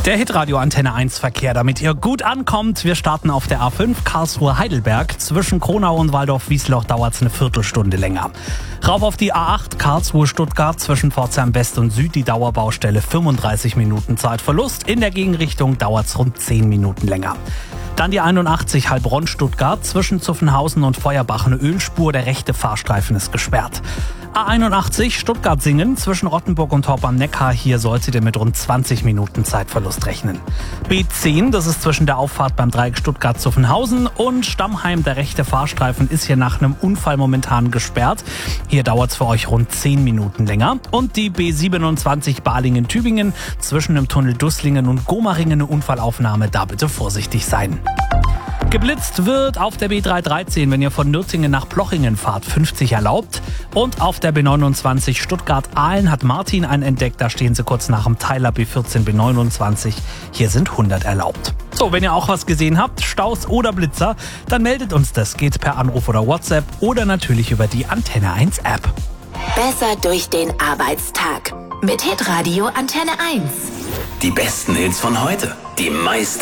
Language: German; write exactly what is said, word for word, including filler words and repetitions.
Der Hitradio Antenne eins Verkehr, damit ihr gut ankommt. Wir starten auf der A fünf Karlsruhe-Heidelberg. Zwischen Kronau und Waldorf-Wiesloch dauert es eine Viertelstunde länger. Rauf auf die A acht Karlsruhe-Stuttgart zwischen Pforzheim West und Süd die Dauerbaustelle, fünfunddreißig Minuten Zeitverlust. In der Gegenrichtung dauert es rund zehn Minuten länger. Dann die einundachtzig Heilbronn-Stuttgart zwischen Zuffenhausen und Feuerbach eine Ölspur, der rechte Fahrstreifen ist gesperrt. A einundachtzig Stuttgart-Singen zwischen Rottenburg und Horb am Neckar, hier solltet ihr mit rund zwanzig Minuten Zeitverlust rechnen. B zehn, das ist zwischen der Auffahrt beim Dreieck Stuttgart-Zuffenhausen und Stammheim, der rechte Fahrstreifen ist hier nach einem Unfall momentan gesperrt. Hier dauert es für euch rund zehn Minuten länger. Und die B siebenundzwanzig Balingen-Tübingen zwischen dem Tunnel Dusslingen und Gomaringen eine Unfallaufnahme, da bitte vorsichtig sein. Geblitzt wird auf der B dreihundertdreizehn, wenn ihr von Nürtingen nach Plochingen fahrt, fünfzig erlaubt. Und auf der B neunundzwanzig Stuttgart-Ahlen hat Martin einen entdeckt, da stehen sie kurz nach dem Teiler B vierzehn B neunundzwanzig. Hier sind hundert erlaubt. So, wenn ihr auch was gesehen habt, Staus oder Blitzer, dann meldet uns das. Geht per Anruf oder WhatsApp oder natürlich über die Antenne eins App. Besser durch den Arbeitstag mit Hitradio Antenne eins. Die besten Hits von heute, die meisten